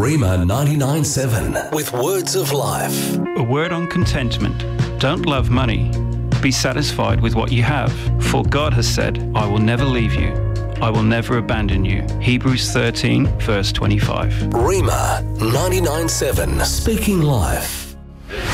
Rhema 99.7 with words of life. A word on contentment. Don't love money. Be satisfied with what you have. For God has said, I will never leave you. I will never abandon you. Hebrews 13, verse 25. Rhema 99.7, speaking life.